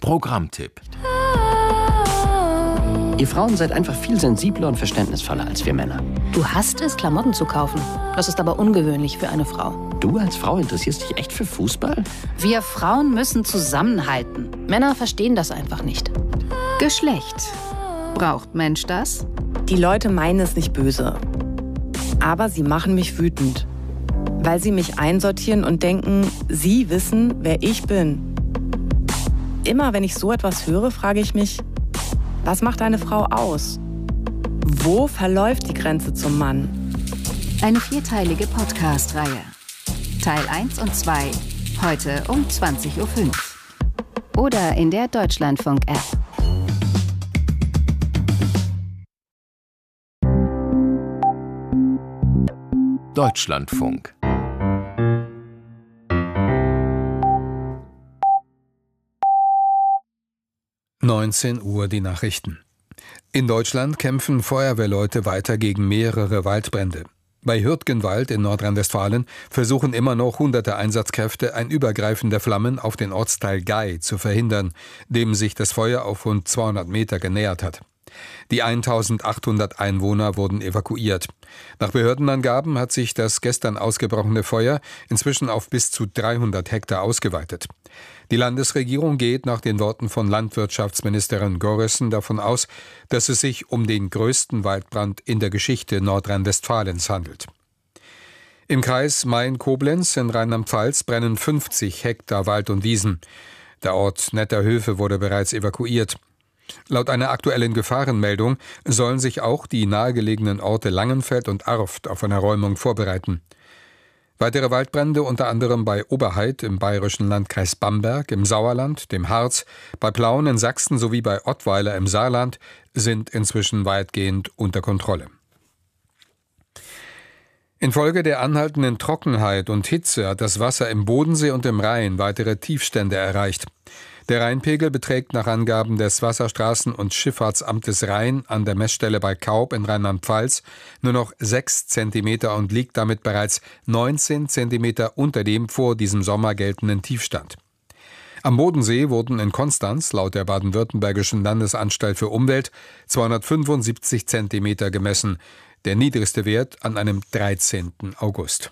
Programmtipp. Ihr Frauen seid einfach viel sensibler und verständnisvoller als wir Männer. Du hasst es, Klamotten zu kaufen. Das ist aber ungewöhnlich für eine Frau. Du als Frau interessierst dich echt für Fußball? Wir Frauen müssen zusammenhalten. Männer verstehen das einfach nicht. Geschlecht. Braucht Mensch das? Die Leute meinen es nicht böse. Aber sie machen mich wütend. Weil sie mich einsortieren und denken, sie wissen, wer ich bin. Immer wenn ich so etwas höre, frage ich mich, was macht eine Frau aus? Wo verläuft die Grenze zum Mann? Eine 4-teilige Podcast-Reihe. Teil 1 und 2, heute um 20.05 Uhr. Oder in der Deutschlandfunk-App. Deutschlandfunk. Uhr die Nachrichten. In Deutschland kämpfen Feuerwehrleute weiter gegen mehrere Waldbrände. Bei Hürtgenwald in Nordrhein-Westfalen versuchen immer noch hunderte Einsatzkräfte, ein Übergreifen der Flammen auf den Ortsteil Gay zu verhindern, dem sich das Feuer auf rund 200 Meter genähert hat. Die 1800 Einwohner wurden evakuiert. Nach Behördenangaben hat sich das gestern ausgebrochene Feuer inzwischen auf bis zu 300 Hektar ausgeweitet. Die Landesregierung geht nach den Worten von Landwirtschaftsministerin Görrissen davon aus, dass es sich um den größten Waldbrand in der Geschichte Nordrhein-Westfalens handelt. Im Kreis Main-Koblenz in Rheinland-Pfalz brennen 50 Hektar Wald und Wiesen. Der Ort Netterhöfe wurde bereits evakuiert. Laut einer aktuellen Gefahrenmeldung sollen sich auch die nahegelegenen Orte Langenfeld und Arft auf eine Räumung vorbereiten. Weitere Waldbrände unter anderem bei Oberhaid im bayerischen Landkreis Bamberg, im Sauerland, dem Harz, bei Plauen in Sachsen sowie bei Ottweiler im Saarland sind inzwischen weitgehend unter Kontrolle. Infolge der anhaltenden Trockenheit und Hitze hat das Wasser im Bodensee und im Rhein weitere Tiefstände erreicht. Der Rheinpegel beträgt nach Angaben des Wasserstraßen- und Schifffahrtsamtes Rhein an der Messstelle bei Kaub in Rheinland-Pfalz nur noch 6 Zentimeter und liegt damit bereits 19 Zentimeter unter dem vor diesem Sommer geltenden Tiefstand. Am Bodensee wurden in Konstanz laut der Baden-Württembergischen Landesanstalt für Umwelt 275 Zentimeter gemessen, der niedrigste Wert an einem 13. August.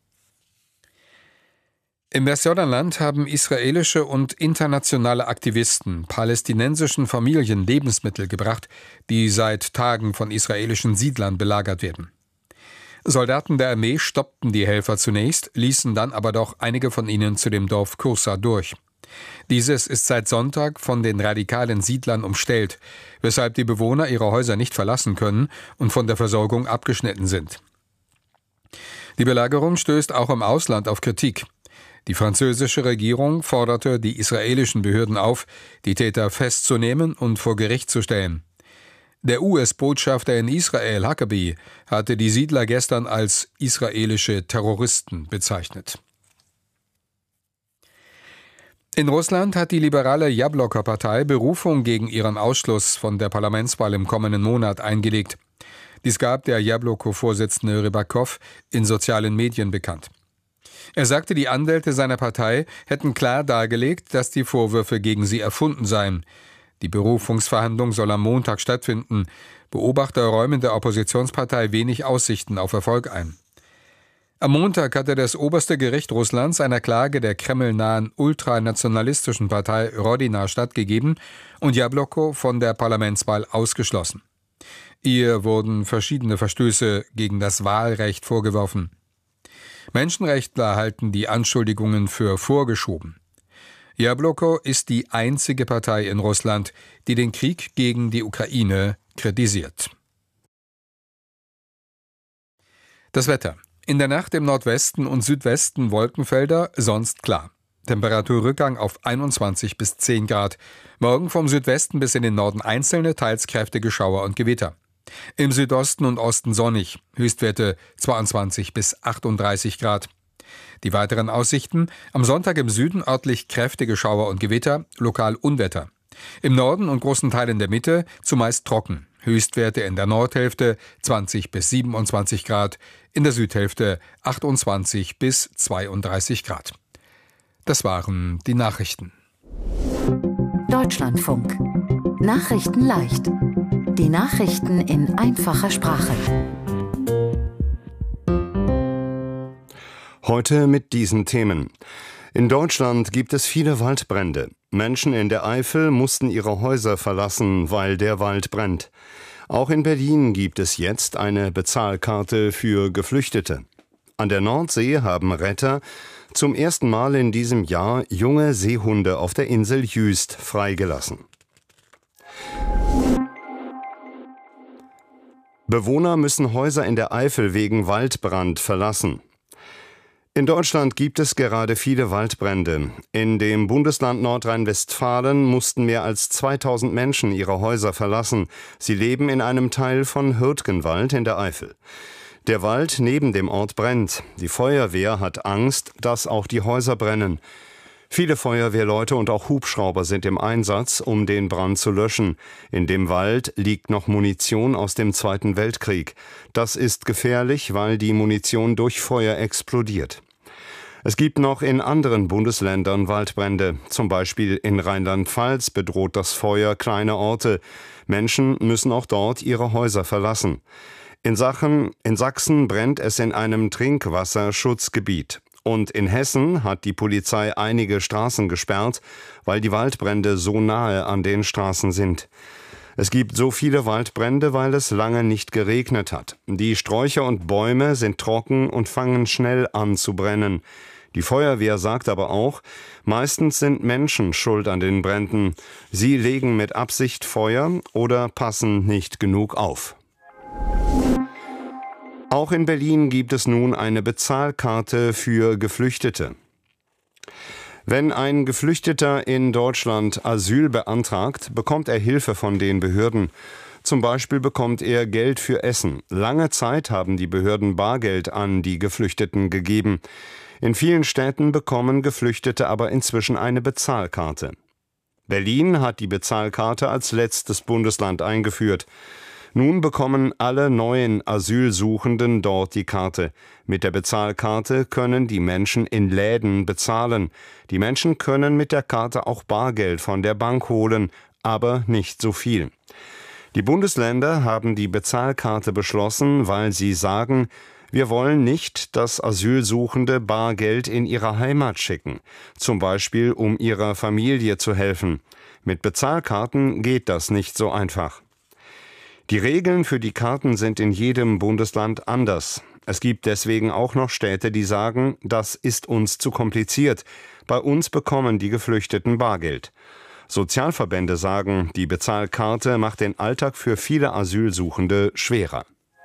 Im Westjordanland haben israelische und internationale Aktivisten palästinensischen Familien Lebensmittel gebracht, die seit Tagen von israelischen Siedlern belagert werden. Soldaten der Armee stoppten die Helfer zunächst, ließen dann aber doch einige von ihnen zu dem Dorf Kursa durch. Dieses ist seit Sonntag von den radikalen Siedlern umstellt, weshalb die Bewohner ihre Häuser nicht verlassen können und von der Versorgung abgeschnitten sind. Die Belagerung stößt auch im Ausland auf Kritik. Die französische Regierung forderte die israelischen Behörden auf, die Täter festzunehmen und vor Gericht zu stellen. Der US-Botschafter in Israel, Huckabee, hatte die Siedler gestern als israelische Terroristen bezeichnet. In Russland hat die liberale Jabloko-Partei Berufung gegen ihren Ausschluss von der Parlamentswahl im kommenden Monat eingelegt. Dies gab der Jabloko-Vorsitzende Rybakow in sozialen Medien bekannt. Er sagte, die Anwälte seiner Partei hätten klar dargelegt, dass die Vorwürfe gegen sie erfunden seien. Die Berufungsverhandlung soll am Montag stattfinden. Beobachter räumen der Oppositionspartei wenig Aussichten auf Erfolg ein. Am Montag hatte das oberste Gericht Russlands einer Klage der kremlnahen ultranationalistischen Partei Rodina stattgegeben und Jabloko von der Parlamentswahl ausgeschlossen. Ihr wurden verschiedene Verstöße gegen das Wahlrecht vorgeworfen. Menschenrechtler halten die Anschuldigungen für vorgeschoben. Jabloko ist die einzige Partei in Russland, die den Krieg gegen die Ukraine kritisiert. Das Wetter. In der Nacht im Nordwesten und Südwesten Wolkenfelder, sonst klar. Temperaturrückgang auf 21 bis 10 Grad. Morgen vom Südwesten bis in den Norden einzelne, teils kräftige Schauer und Gewitter. Im Südosten und Osten sonnig, Höchstwerte 22 bis 38 Grad. Die weiteren Aussichten: am Sonntag im Süden örtlich kräftige Schauer und Gewitter, lokal Unwetter. Im Norden und großen Teilen der Mitte zumeist trocken, Höchstwerte in der Nordhälfte 20 bis 27 Grad, in der Südhälfte 28 bis 32 Grad. Das waren die Nachrichten. Deutschlandfunk. Nachrichten leicht. Die Nachrichten in einfacher Sprache. Heute mit diesen Themen. In Deutschland gibt es viele Waldbrände. Menschen in der Eifel mussten ihre Häuser verlassen, weil der Wald brennt. Auch in Berlin gibt es jetzt eine Bezahlkarte für Geflüchtete. An der Nordsee haben Retter zum ersten Mal in diesem Jahr junge Seehunde auf der Insel Jüst freigelassen. Bewohner müssen Häuser in der Eifel wegen Waldbrand verlassen. In Deutschland gibt es gerade viele Waldbrände. In dem Bundesland Nordrhein-Westfalen mussten mehr als 2000 Menschen ihre Häuser verlassen. Sie leben in einem Teil von Hürtgenwald in der Eifel. Der Wald neben dem Ort brennt. Die Feuerwehr hat Angst, dass auch die Häuser brennen. Viele Feuerwehrleute und auch Hubschrauber sind im Einsatz, um den Brand zu löschen. In dem Wald liegt noch Munition aus dem Zweiten Weltkrieg. Das ist gefährlich, weil die Munition durch Feuer explodiert. Es gibt noch in anderen Bundesländern Waldbrände. Zum Beispiel in Rheinland-Pfalz bedroht das Feuer kleine Orte. Menschen müssen auch dort ihre Häuser verlassen. In Sachsen brennt es in einem Trinkwasserschutzgebiet. Und in Hessen hat die Polizei einige Straßen gesperrt, weil die Waldbrände so nahe an den Straßen sind. Es gibt so viele Waldbrände, weil es lange nicht geregnet hat. Die Sträucher und Bäume sind trocken und fangen schnell an zu brennen. Die Feuerwehr sagt aber auch, meistens sind Menschen schuld an den Bränden. Sie legen mit Absicht Feuer oder passen nicht genug auf. Auch in Berlin gibt es nun eine Bezahlkarte für Geflüchtete. Wenn ein Geflüchteter in Deutschland Asyl beantragt, bekommt er Hilfe von den Behörden. Zum Beispiel bekommt er Geld für Essen. Lange Zeit haben die Behörden Bargeld an die Geflüchteten gegeben. In vielen Städten bekommen Geflüchtete aber inzwischen eine Bezahlkarte. Berlin hat die Bezahlkarte als letztes Bundesland eingeführt. Nun bekommen alle neuen Asylsuchenden dort die Karte. Mit der Bezahlkarte können die Menschen in Läden bezahlen. Die Menschen können mit der Karte auch Bargeld von der Bank holen, aber nicht so viel. Die Bundesländer haben die Bezahlkarte beschlossen, weil sie sagen, wir wollen nicht, dass Asylsuchende Bargeld in ihre Heimat schicken, zum Beispiel um ihrer Familie zu helfen. Mit Bezahlkarten geht das nicht so einfach. Die Regeln für die Karten sind in jedem Bundesland anders. Es gibt deswegen auch noch Städte, die sagen, das ist uns zu kompliziert. Bei uns bekommen die Geflüchteten Bargeld. Sozialverbände sagen, die Bezahlkarte macht den Alltag für viele Asylsuchende schwerer.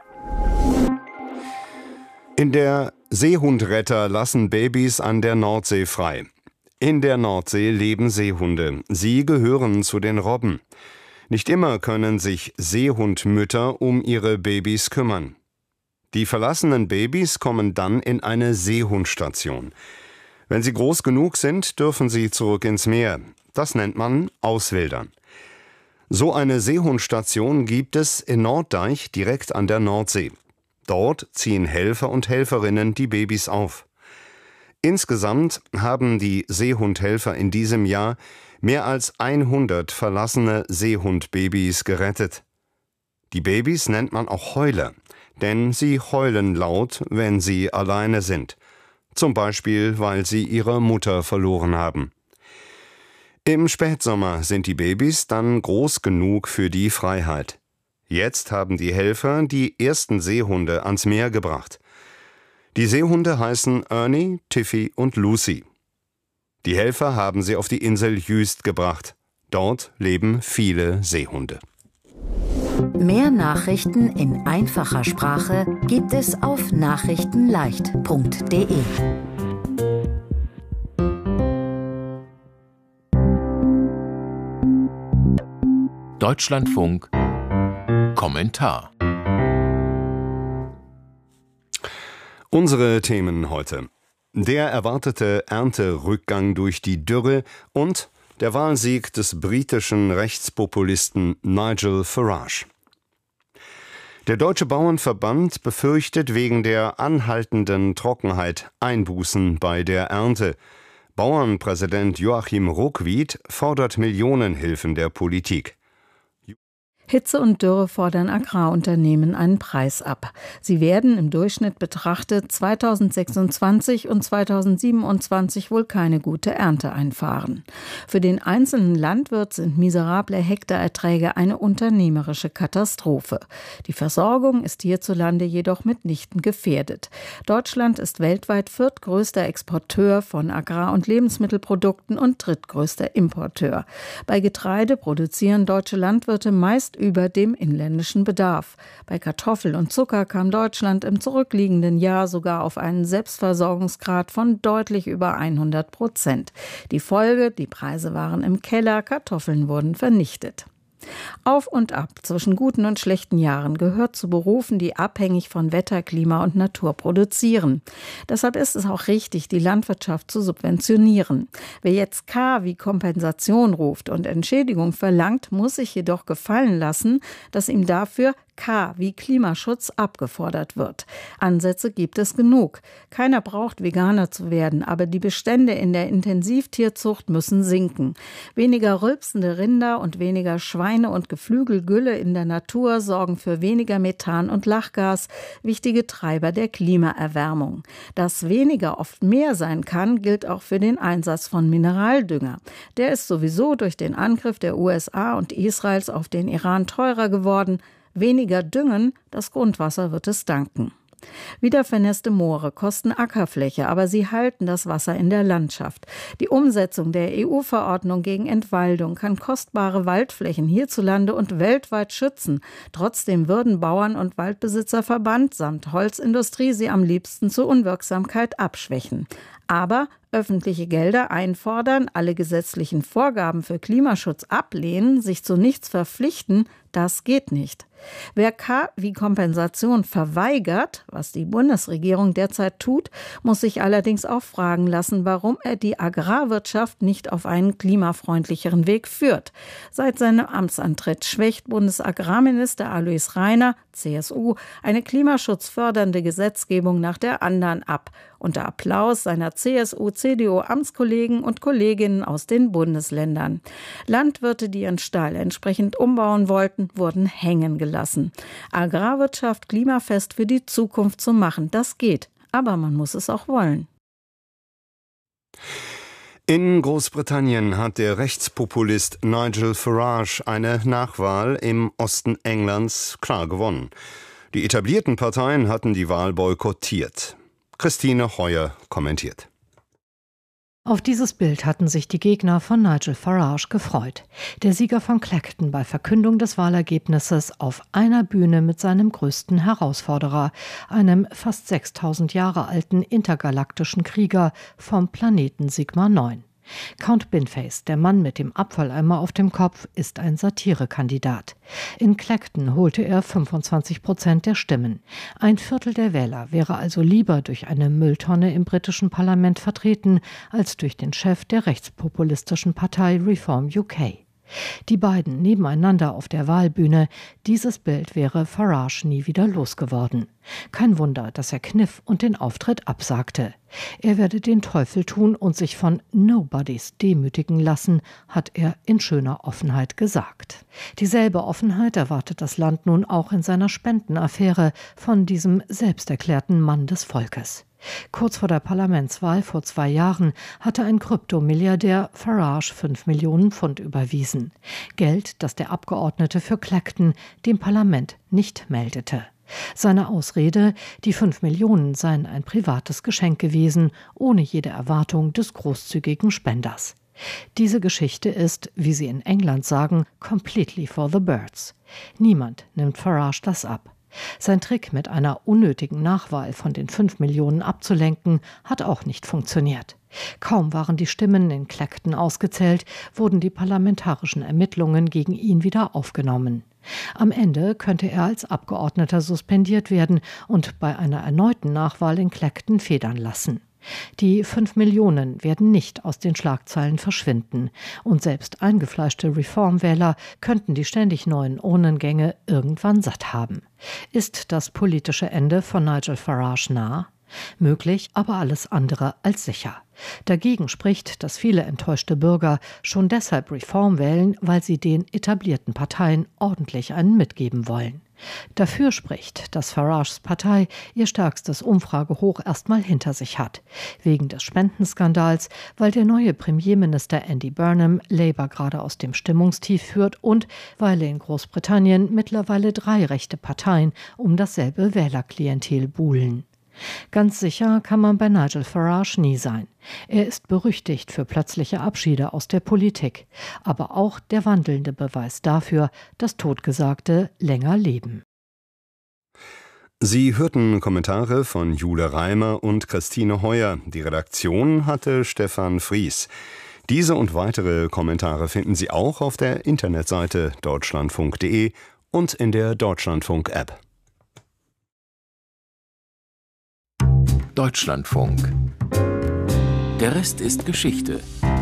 In der Seehundretter lassen Babys an der Nordsee frei. In der Nordsee leben Seehunde. Sie gehören zu den Robben. Nicht immer können sich Seehundmütter um ihre Babys kümmern. Die verlassenen Babys kommen dann in eine Seehundstation. Wenn sie groß genug sind, dürfen sie zurück ins Meer. Das nennt man Auswildern. So eine Seehundstation gibt es in Norddeich direkt an der Nordsee. Dort ziehen Helfer und Helferinnen die Babys auf. Insgesamt haben die Seehundhelfer in diesem Jahr mehr als 100 verlassene Seehundbabys gerettet. Die Babys nennt man auch Heuler, denn sie heulen laut, wenn sie alleine sind. Zum Beispiel, weil sie ihre Mutter verloren haben. Im Spätsommer sind die Babys dann groß genug für die Freiheit. Jetzt haben die Helfer die ersten Seehunde ans Meer gebracht. Die Seehunde heißen Ernie, Tiffy und Lucy. Die Helfer haben sie auf die Insel Jüst gebracht. Dort leben viele Seehunde. Mehr Nachrichten in einfacher Sprache gibt es auf nachrichtenleicht.de. Deutschlandfunk Kommentar. Unsere Themen heute: Der erwartete Ernterückgang durch die Dürre und der Wahlsieg des britischen Rechtspopulisten Nigel Farage. Der Deutsche Bauernverband befürchtet wegen der anhaltenden Trockenheit Einbußen bei der Ernte. Bauernpräsident Joachim Ruckwied fordert Millionenhilfen der Politik. Hitze und Dürre fordern Agrarunternehmen einen Preis ab. Sie werden im Durchschnitt betrachtet 2026 und 2027 wohl keine gute Ernte einfahren. Für den einzelnen Landwirt sind miserable Hektarerträge eine unternehmerische Katastrophe. Die Versorgung ist hierzulande jedoch mitnichten gefährdet. Deutschland ist weltweit viertgrößter Exporteur von Agrar- und Lebensmittelprodukten und drittgrößter Importeur. Bei Getreide produzieren deutsche Landwirte meist über dem inländischen Bedarf. Bei Kartoffel und Zucker kam Deutschland im zurückliegenden Jahr sogar auf einen Selbstversorgungsgrad von deutlich über 100%. Die Folge: die Preise waren im Keller, Kartoffeln wurden vernichtet. Auf und ab zwischen guten und schlechten Jahren gehört zu Berufen, die abhängig von Wetter, Klima und Natur produzieren. Deshalb ist es auch richtig, die Landwirtschaft zu subventionieren. Wer jetzt K wie Kompensation ruft und Entschädigung verlangt, muss sich jedoch gefallen lassen, dass ihm dafür K wie Klimaschutz abgefordert wird. Ansätze gibt es genug. Keiner braucht Veganer zu werden, aber die Bestände in der Intensivtierzucht müssen sinken. Weniger rülpsende Rinder und weniger Schweine und Geflügelgülle in der Natur sorgen für weniger Methan und Lachgas, wichtige Treiber der Klimaerwärmung. Dass weniger oft mehr sein kann, gilt auch für den Einsatz von Mineraldünger. Der ist sowieso durch den Angriff der USA und Israels auf den Iran teurer geworden. Weniger düngen, das Grundwasser wird es danken. Wiedervernässte Moore kosten Ackerfläche, aber sie halten das Wasser in der Landschaft. Die Umsetzung der EU-Verordnung gegen Entwaldung kann kostbare Waldflächen hierzulande und weltweit schützen. Trotzdem würden Bauern und Waldbesitzerverband samt Holzindustrie sie am liebsten zur Unwirksamkeit abschwächen. Aber öffentliche Gelder einfordern, alle gesetzlichen Vorgaben für Klimaschutz ablehnen, sich zu nichts verpflichten, das geht nicht. Wer K wie Kompensation verweigert, was die Bundesregierung derzeit tut, muss sich allerdings auch fragen lassen, warum er die Agrarwirtschaft nicht auf einen klimafreundlicheren Weg führt. Seit seinem Amtsantritt schwächt Bundesagrarminister Alois Rainer, CSU, eine klimaschutzfördernde Gesetzgebung nach der anderen ab. Unter Applaus seiner CSU-CDU-Amtskollegen und Kolleginnen aus den Bundesländern. Landwirte, die ihren Stall entsprechend umbauen wollten, wurden hängen gelassen. Agrarwirtschaft klimafest für die Zukunft zu machen, das geht. Aber man muss es auch wollen. In Großbritannien hat der Rechtspopulist Nigel Farage eine Nachwahl im Osten Englands klar gewonnen. Die etablierten Parteien hatten die Wahl boykottiert. Christine Heuer kommentiert. Auf dieses Bild hatten sich die Gegner von Nigel Farage gefreut. Der Sieger von Clacton bei Verkündung des Wahlergebnisses auf einer Bühne mit seinem größten Herausforderer, einem fast 6000 Jahre alten intergalaktischen Krieger vom Planeten Sigma 9. Count Binface, der Mann mit dem Abfalleimer auf dem Kopf, ist ein Satirekandidat. In Clacton holte er 25% der Stimmen. Ein Viertel der Wähler wäre also lieber durch eine Mülltonne im britischen Parlament vertreten, als durch den Chef der rechtspopulistischen Partei Reform UK. Die beiden nebeneinander auf der Wahlbühne, dieses Bild wäre Farage nie wieder losgeworden. Kein Wunder, dass er kniff und den Auftritt absagte. Er werde den Teufel tun und sich von Nobodies demütigen lassen, hat er in schöner Offenheit gesagt. Dieselbe Offenheit erwartet das Land nun auch in seiner Spendenaffäre von diesem selbsterklärten Mann des Volkes. Kurz vor der Parlamentswahl vor 2 Jahren hatte ein Kryptomilliardär Farage 5 Millionen Pfund überwiesen. Geld, das der Abgeordnete für Clacton dem Parlament nicht meldete. Seine Ausrede, die 5 Millionen seien ein privates Geschenk gewesen, ohne jede Erwartung des großzügigen Spenders. Diese Geschichte ist, wie sie in England sagen, completely for the birds. Niemand nimmt Farage das ab. Sein Trick, mit einer unnötigen Nachwahl von den 5 Millionen abzulenken, hat auch nicht funktioniert. Kaum waren die Stimmen in Clacton ausgezählt, wurden die parlamentarischen Ermittlungen gegen ihn wieder aufgenommen. Am Ende könnte er als Abgeordneter suspendiert werden und bei einer erneuten Nachwahl in Clacton federn lassen. Die 5 Millionen werden nicht aus den Schlagzeilen verschwinden. Und selbst eingefleischte Reformwähler könnten die ständig neuen Urnengänge irgendwann satt haben. Ist das politische Ende von Nigel Farage nah? Möglich, aber alles andere als sicher. Dagegen spricht, dass viele enttäuschte Bürger schon deshalb Reform wählen, weil sie den etablierten Parteien ordentlich einen mitgeben wollen. Dafür spricht, dass Farages Partei ihr stärkstes Umfragehoch erstmal hinter sich hat. Wegen des Spendenskandals, weil der neue Premierminister Andy Burnham Labour gerade aus dem Stimmungstief führt und weil in Großbritannien mittlerweile 3 rechte Parteien um dasselbe Wählerklientel buhlen. Ganz sicher kann man bei Nigel Farage nie sein. Er ist berüchtigt für plötzliche Abschiede aus der Politik, aber auch der wandelnde Beweis dafür, dass Totgesagte länger leben. Sie hörten Kommentare von Jule Reimer und Christine Heuer. Die Redaktion hatte Stefan Fries. Diese und weitere Kommentare finden Sie auch auf der Internetseite deutschlandfunk.de und in der Deutschlandfunk-App. Deutschlandfunk. Der Rest ist Geschichte.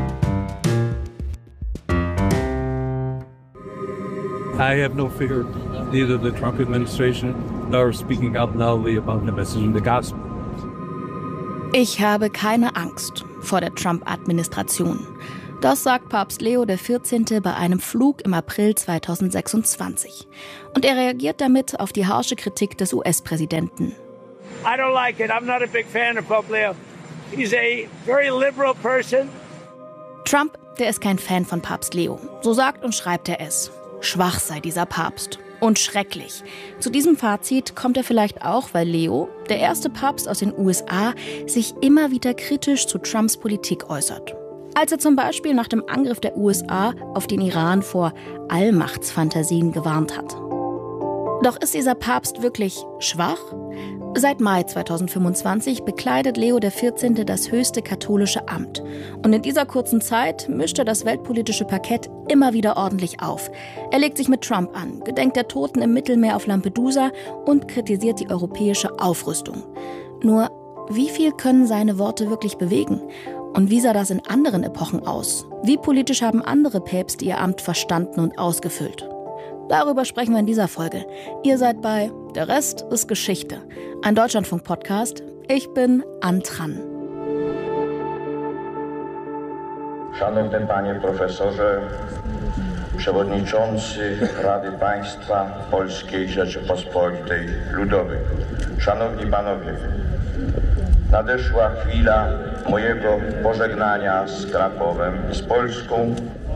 I have no fear, neither the Trump administration nor speaking out loudly about the message of the gospel. Ich habe keine Angst vor der Trump-Administration. Das sagt Papst Leo XIV. Bei einem Flug im April 2026. Und er reagiert damit auf die harsche Kritik des US-Präsidenten. I don't like it. I'm not a big fan of Pope Leo. He's a very liberal person. Trump, der ist kein Fan von Papst Leo. So sagt und schreibt er es. Schwach sei dieser Papst. Und schrecklich. Zu diesem Fazit kommt er vielleicht auch, weil Leo, der erste Papst aus den USA, sich immer wieder kritisch zu Trumps Politik äußert. Als er zum Beispiel nach dem Angriff der USA auf den Iran vor Allmachtsfantasien gewarnt hat. Doch ist dieser Papst wirklich schwach? Seit Mai 2025 bekleidet Leo XIV. Das höchste katholische Amt. Und in dieser kurzen Zeit mischt er das weltpolitische Parkett immer wieder ordentlich auf. Er legt sich mit Trump an, gedenkt der Toten im Mittelmeer auf Lampedusa und kritisiert die europäische Aufrüstung. Nur, wie viel können seine Worte wirklich bewegen? Und wie sah das in anderen Epochen aus? Wie politisch haben andere Päpste ihr Amt verstanden und ausgefüllt? Darüber sprechen wir in dieser Folge. Ihr seid bei Der Rest ist Geschichte, ein Deutschlandfunk-Podcast. Ich bin Antran. Szanowny Panie Profesorze, Przewodniczący Rady Państwa Polskiej Rzeczypospolitej Ludowej. Szanowni Panowie, nadeszła chwila mojego pożegnania z Krakowem i z Polską.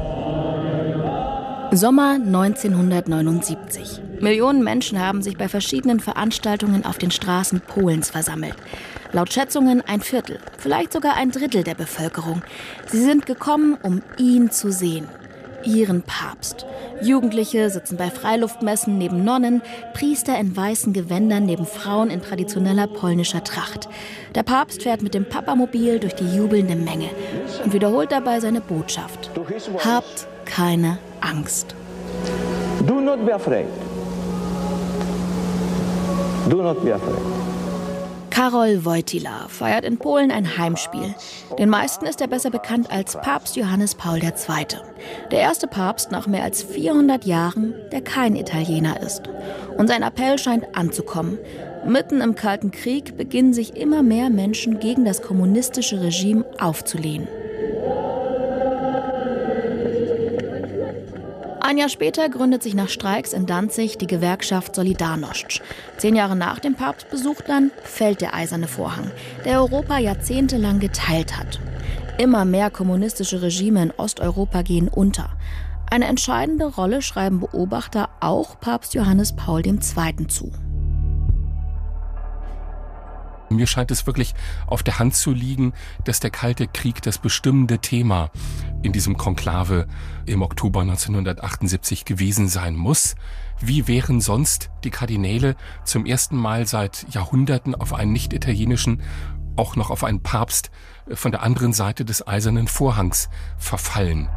Sommer 1979. Millionen Menschen haben sich bei verschiedenen Veranstaltungen auf den Straßen Polens versammelt. Laut Schätzungen 1/4, vielleicht sogar 1/3 der Bevölkerung. Sie sind gekommen, um ihn zu sehen. Ihren Papst. Jugendliche sitzen bei Freiluftmessen neben Nonnen, Priester in weißen Gewändern neben Frauen in traditioneller polnischer Tracht. Der Papst fährt mit dem Papamobil durch die jubelnde Menge und wiederholt dabei seine Botschaft. Habt keine Angst. Do not be afraid. Do not be afraid. Karol Wojtyła feiert in Polen ein Heimspiel. Den meisten ist er besser bekannt als Papst Johannes Paul II. Der erste Papst nach mehr als 400 Jahren, der kein Italiener ist. Und sein Appell scheint anzukommen. Mitten im Kalten Krieg beginnen sich immer mehr Menschen gegen das kommunistische Regime aufzulehnen. Ein Jahr später gründet sich nach Streiks in Danzig die Gewerkschaft Solidarność. 10 Jahre nach dem Papstbesuch dann fällt der eiserne Vorhang, der Europa jahrzehntelang geteilt hat. Immer mehr kommunistische Regime in Osteuropa gehen unter. Eine entscheidende Rolle schreiben Beobachter auch Papst Johannes Paul II. Zu. Mir scheint es wirklich auf der Hand zu liegen, dass der Kalte Krieg das bestimmende Thema in diesem Konklave im Oktober 1978 gewesen sein muss. Wie wären sonst die Kardinäle zum ersten Mal seit Jahrhunderten auf einen nicht-italienischen, auch noch auf einen Papst von der anderen Seite des Eisernen Vorhangs verfallen?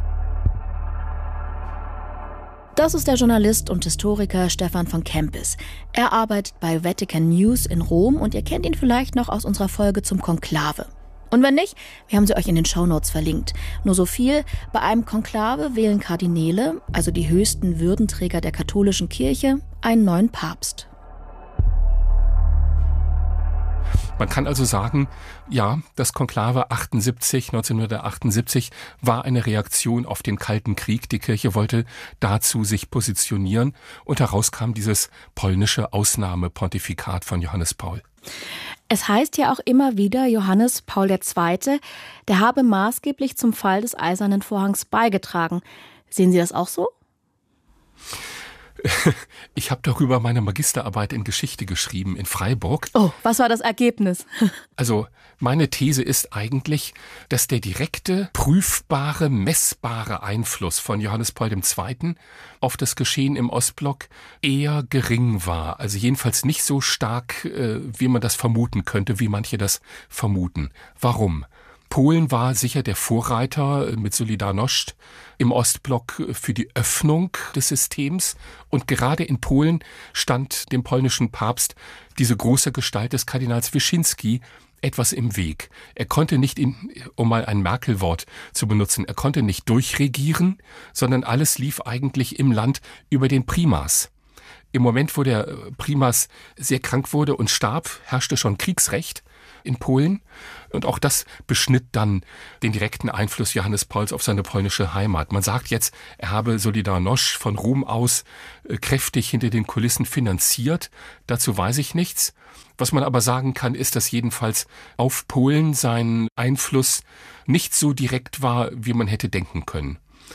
Das ist der Journalist und Historiker Stefan von Kempis. Er arbeitet bei Vatican News in Rom und ihr kennt ihn vielleicht noch aus unserer Folge zum Konklave. Und wenn nicht, wir haben sie euch in den Shownotes verlinkt. Nur so viel, bei einem Konklave wählen Kardinäle, also die höchsten Würdenträger der katholischen Kirche, einen neuen Papst. Man kann also sagen, ja, das Konklave 1978 war eine Reaktion auf den Kalten Krieg. Die Kirche wollte dazu sich positionieren und heraus kam dieses polnische Ausnahmepontifikat von Johannes Paul. Es heißt ja auch immer wieder, Johannes Paul II., der habe maßgeblich zum Fall des Eisernen Vorhangs beigetragen. Sehen Sie das auch so? Ich habe darüber meine Magisterarbeit in Geschichte geschrieben in Freiburg. Oh, was war das Ergebnis? Also meine These ist eigentlich, dass der direkte, prüfbare, messbare Einfluss von Johannes Paul II. Auf das Geschehen im Ostblock eher gering war. Also jedenfalls nicht so stark, wie man das vermuten könnte, wie manche das vermuten. Warum? Polen war sicher der Vorreiter mit Solidarność im Ostblock für die Öffnung des Systems. Und gerade in Polen stand dem polnischen Papst diese große Gestalt des Kardinals Wyszynski etwas im Weg. Er konnte nicht, um mal ein Merkel-Wort zu benutzen, er konnte nicht durchregieren, sondern alles lief eigentlich im Land über den Primas. Im Moment, wo der Primas sehr krank wurde und starb, herrschte schon Kriegsrecht in Polen. Und auch das beschnitt dann den direkten Einfluss Johannes Pauls auf seine polnische Heimat. Man sagt jetzt, er habe Solidarność von Rom aus kräftig hinter den Kulissen finanziert. Dazu weiß ich nichts. Was man aber sagen kann, ist, dass jedenfalls auf Polen sein Einfluss nicht so direkt war, wie man hätte denken können.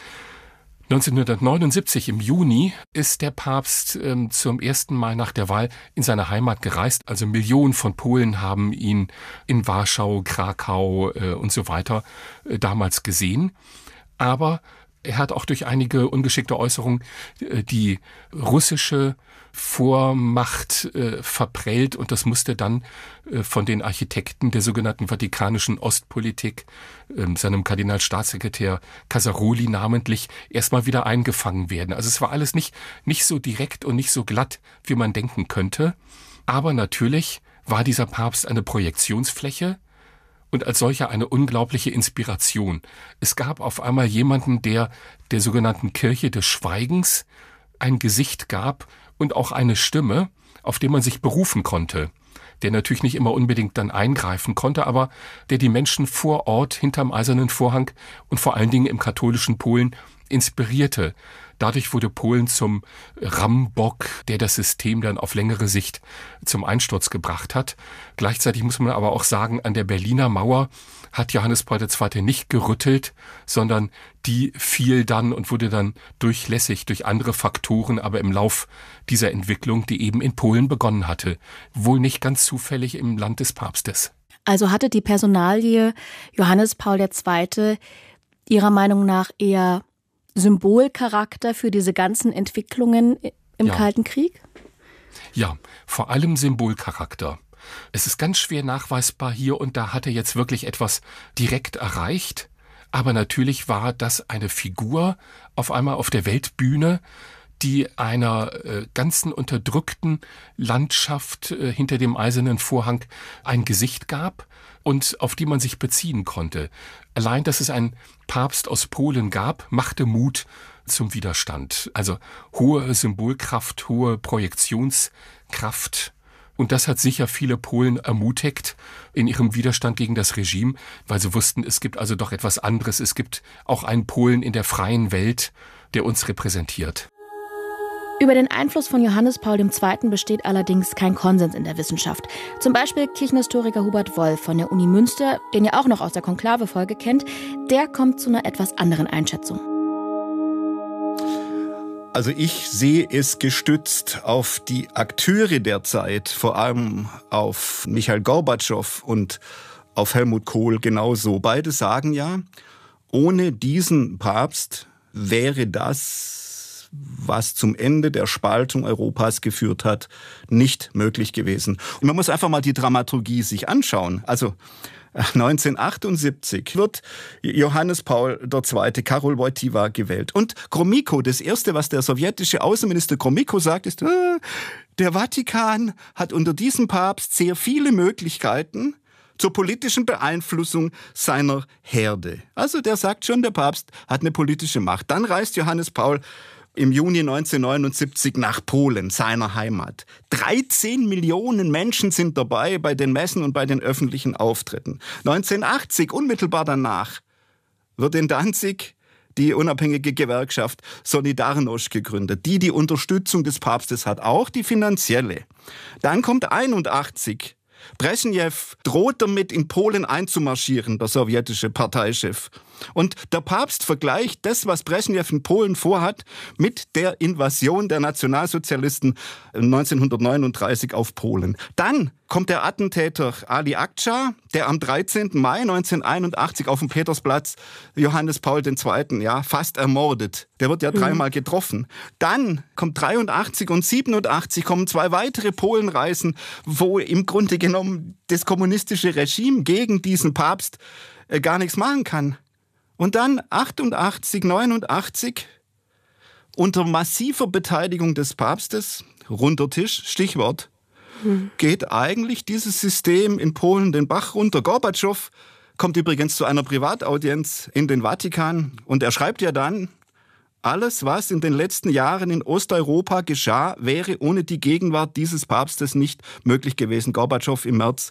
1979 im Juni ist der Papst zum ersten Mal nach der Wahl in seine Heimat gereist. Also Millionen von Polen haben ihn in Warschau, Krakau und so weiter damals gesehen. Aber er hat auch durch einige ungeschickte Äußerungen die russische Vormacht verprellt und das musste dann von den Architekten der sogenannten vatikanischen Ostpolitik, seinem Kardinalstaatssekretär Casaroli namentlich, erstmal wieder eingefangen werden. Also es war alles nicht so direkt und nicht so glatt, wie man denken könnte. Aber natürlich war dieser Papst eine Projektionsfläche und als solcher eine unglaubliche Inspiration. Es gab auf einmal jemanden, der sogenannten Kirche des Schweigens ein Gesicht gab und auch eine Stimme, auf die man sich berufen konnte, der natürlich nicht immer unbedingt dann eingreifen konnte, aber der die Menschen vor Ort hinterm Eisernen Vorhang und vor allen Dingen im katholischen Polen inspirierte. Dadurch wurde Polen zum Rammbock, der das System dann auf längere Sicht zum Einsturz gebracht hat. Gleichzeitig muss man aber auch sagen, an der Berliner Mauer hat Johannes Paul II. Nicht gerüttelt, sondern die fiel dann und wurde dann durchlässig durch andere Faktoren, aber im Lauf dieser Entwicklung, die eben in Polen begonnen hatte. Wohl nicht ganz zufällig im Land des Papstes. Also hatte die Personalie Johannes Paul II. Ihrer Meinung nach eher Symbolcharakter für diese ganzen Entwicklungen im Kalten Krieg? Ja, vor allem Symbolcharakter. Es ist ganz schwer nachweisbar hier und da hat er jetzt wirklich etwas direkt erreicht. Aber natürlich war das eine Figur auf einmal auf der Weltbühne, die einer ganzen unterdrückten Landschaft hinter dem Eisernen Vorhang ein Gesicht gab und auf die man sich beziehen konnte. Allein, dass es einen Papst aus Polen gab, machte Mut zum Widerstand. Also hohe Symbolkraft, hohe Projektionskraft. Und das hat sicher viele Polen ermutigt in ihrem Widerstand gegen das Regime, weil sie wussten, es gibt also doch etwas anderes. Es gibt auch einen Polen in der freien Welt, der uns repräsentiert. Über den Einfluss von Johannes Paul II. Besteht allerdings kein Konsens in der Wissenschaft. Zum Beispiel Kirchenhistoriker Hubert Wolf von der Uni Münster, den ihr auch noch aus der Konklave-Folge kennt, der kommt zu einer etwas anderen Einschätzung. Also ich sehe es gestützt auf die Akteure der Zeit, vor allem auf Michail Gorbatschow und auf Helmut Kohl genauso. Beide sagen ja, ohne diesen Papst wäre das, was zum Ende der Spaltung Europas geführt hat, nicht möglich gewesen. Und man muss einfach mal die Dramaturgie sich anschauen. Also 1978 wird Johannes Paul II. Karol Wojtyła gewählt. Und Gromyko, das Erste, was der sowjetische Außenminister Gromyko sagt, ist, der Vatikan hat unter diesem Papst sehr viele Möglichkeiten zur politischen Beeinflussung seiner Herde. Also der sagt schon, der Papst hat eine politische Macht. Dann reist Johannes Paul im Juni 1979 nach Polen, seiner Heimat. 13 Millionen Menschen sind dabei bei den Messen und bei den öffentlichen Auftritten. 1980, unmittelbar danach, wird in Danzig die unabhängige Gewerkschaft Solidarność gegründet, die Unterstützung des Papstes hat, auch die finanzielle. Dann kommt 81. Breschnew droht damit, in Polen einzumarschieren, der sowjetische Parteichef. Und der Papst vergleicht das, was Breschnew in Polen vorhat, mit der Invasion der Nationalsozialisten 1939 auf Polen. Dann kommt der Attentäter Ali Akça, der am 13. Mai 1981 auf dem Petersplatz Johannes Paul II. Fast ermordet. Der wird ja dreimal getroffen. Dann kommt 83 und 87 kommen 2 weitere Polenreisen, wo im Grunde genommen das kommunistische Regime gegen diesen Papst gar nichts machen kann. Und dann 88, 89, unter massiver Beteiligung des Papstes, runder Tisch, Stichwort, geht eigentlich dieses System in Polen den Bach runter. Gorbatschow kommt übrigens zu einer Privataudienz in den Vatikan und er schreibt ja dann, alles, was in den letzten Jahren in Osteuropa geschah, wäre ohne die Gegenwart dieses Papstes nicht möglich gewesen. Gorbatschow im März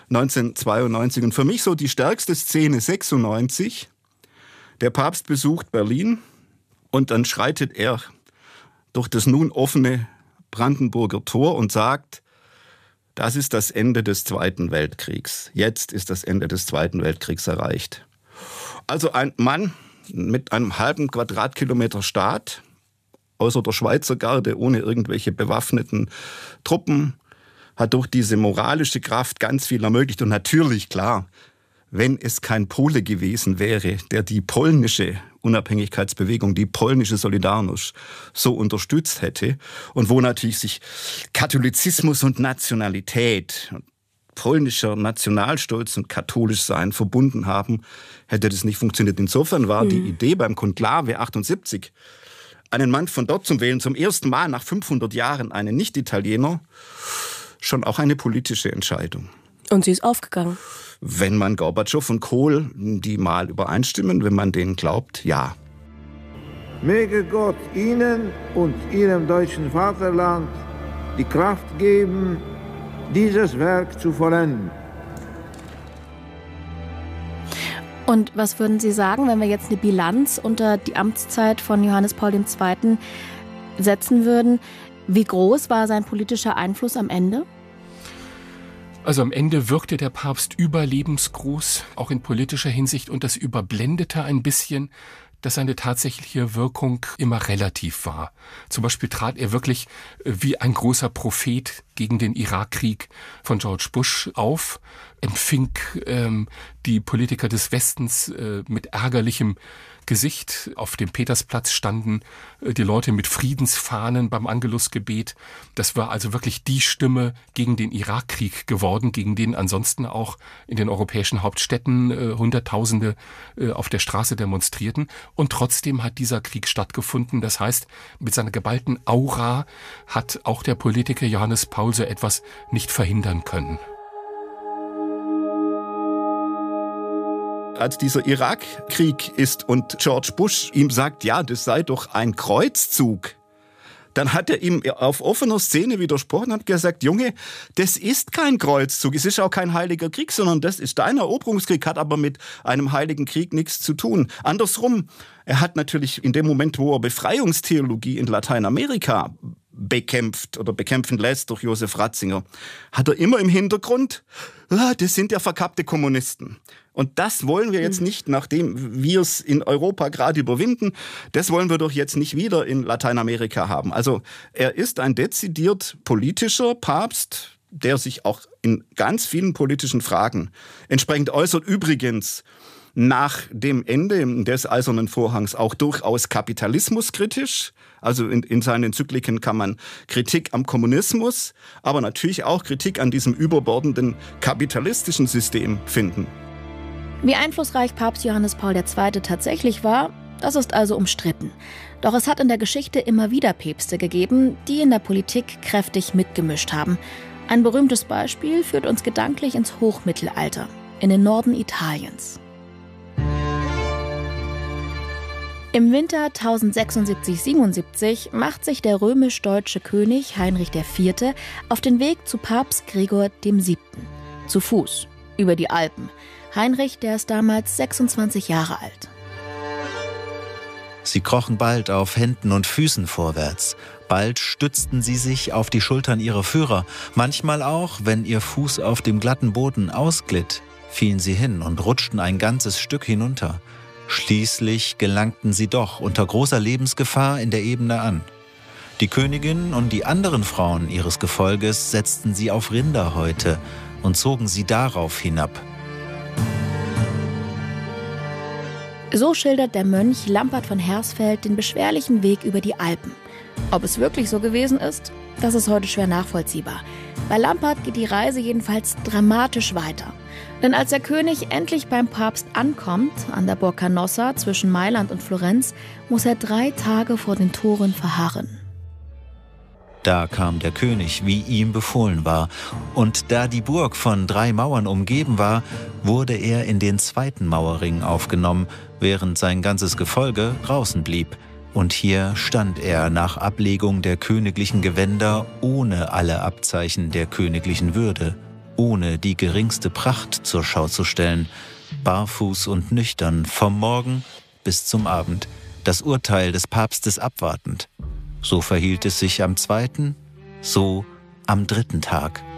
1992. Und für mich so die stärkste Szene 96. Der Papst besucht Berlin und dann schreitet er durch das nun offene Brandenburger Tor und sagt, das ist das Ende des Zweiten Weltkriegs. Jetzt ist das Ende des Zweiten Weltkriegs erreicht. Also ein Mann mit einem halben Quadratkilometer Staat, außer der Schweizer Garde, ohne irgendwelche bewaffneten Truppen, hat durch diese moralische Kraft ganz viel ermöglicht. Und natürlich, klar, wenn es kein Pole gewesen wäre, der die polnische Unabhängigkeitsbewegung, die polnische Solidarność so unterstützt hätte und wo natürlich sich Katholizismus und Nationalität, polnischer Nationalstolz und katholisch sein verbunden haben, hätte das nicht funktioniert. Insofern war die Idee beim Konklave 78, einen Mann von dort zu wählen, zum ersten Mal nach 500 Jahren einen Nicht-Italiener, schon auch eine politische Entscheidung. Und sie ist aufgegangen? Wenn man Gorbatschow und Kohl, die mal übereinstimmen, wenn man denen glaubt, ja. Möge Gott Ihnen und Ihrem deutschen Vaterland die Kraft geben, dieses Werk zu vollenden. Und was würden Sie sagen, wenn wir jetzt eine Bilanz unter die Amtszeit von Johannes Paul II. Setzen würden? Wie groß war sein politischer Einfluss am Ende? Also am Ende wirkte der Papst überlebensgroß, auch in politischer Hinsicht, und das überblendete ein bisschen, dass seine tatsächliche Wirkung immer relativ war. Zum Beispiel trat er wirklich wie ein großer Prophet gegen den Irakkrieg von George Bush auf, empfing die Politiker des Westens mit ärgerlichem Gesicht. Auf dem Petersplatz standen die Leute mit Friedensfahnen beim Angelusgebet. Das war also wirklich die Stimme gegen den Irakkrieg geworden, gegen den ansonsten auch in den europäischen Hauptstädten Hunderttausende auf der Straße demonstrierten. Und trotzdem hat dieser Krieg stattgefunden. Das heißt, mit seiner geballten Aura hat auch der Politiker Johannes Paul so etwas nicht verhindern können. Als dieser Irakkrieg ist und George Bush ihm sagt, ja, das sei doch ein Kreuzzug, dann hat er ihm auf offener Szene widersprochen und hat gesagt, Junge, das ist kein Kreuzzug, es ist auch kein heiliger Krieg, sondern das ist dein Eroberungskrieg, hat aber mit einem heiligen Krieg nichts zu tun. Andersrum, er hat natürlich in dem Moment, wo er Befreiungstheologie in Lateinamerika bekämpft oder bekämpfen lässt durch Josef Ratzinger, hat er immer im Hintergrund, das sind ja verkappte Kommunisten. Und das wollen wir jetzt nicht, nachdem wir es in Europa gerade überwinden, das wollen wir doch jetzt nicht wieder in Lateinamerika haben. Also er ist ein dezidiert politischer Papst, der sich auch in ganz vielen politischen Fragen entsprechend äußert. Übrigens nach dem Ende des Eisernen Vorhangs auch durchaus kapitalismuskritisch. Also in seinen Enzykliken kann man Kritik am Kommunismus, aber natürlich auch Kritik an diesem überbordenden kapitalistischen System finden. Wie einflussreich Papst Johannes Paul II. Tatsächlich war, das ist also umstritten. Doch es hat in der Geschichte immer wieder Päpste gegeben, die in der Politik kräftig mitgemischt haben. Ein berühmtes Beispiel führt uns gedanklich ins Hochmittelalter, in den Norden Italiens. Im Winter 1076/77 macht sich der römisch-deutsche König Heinrich IV. Auf den Weg zu Papst Gregor VII. Zu Fuß, über die Alpen. Heinrich, der ist damals 26 Jahre alt. Sie krochen bald auf Händen und Füßen vorwärts. Bald stützten sie sich auf die Schultern ihrer Führer. Manchmal auch, wenn ihr Fuß auf dem glatten Boden ausglitt, fielen sie hin und rutschten ein ganzes Stück hinunter. Schließlich gelangten sie doch unter großer Lebensgefahr in der Ebene an. Die Königin und die anderen Frauen ihres Gefolges setzten sie auf Rinderhäute und zogen sie darauf hinab. So schildert der Mönch Lampert von Hersfeld den beschwerlichen Weg über die Alpen. Ob es wirklich so gewesen ist, das ist heute schwer nachvollziehbar. Bei Lampert geht die Reise jedenfalls dramatisch weiter. Denn als der König endlich beim Papst ankommt, an der Burg Canossa zwischen Mailand und Florenz, muss er 3 Tage vor den Toren verharren. Da kam der König, wie ihm befohlen war. Und da die Burg von 3 Mauern umgeben war, wurde er in den 2. Mauerring aufgenommen, während sein ganzes Gefolge draußen blieb. Und hier stand er nach Ablegung der königlichen Gewänder ohne alle Abzeichen der königlichen Würde, ohne die geringste Pracht zur Schau zu stellen, barfuß und nüchtern vom Morgen bis zum Abend, das Urteil des Papstes abwartend. So verhielt es sich am 2., so am 3. Tag.